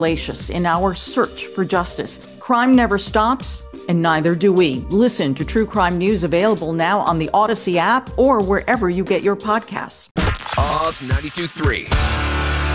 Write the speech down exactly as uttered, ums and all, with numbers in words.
Fallacious in our search for justice. Crime never stops, and neither do we. Listen to True Crime News, available now on the Odyssey app or wherever you get your podcasts. Oz ninety-two point three.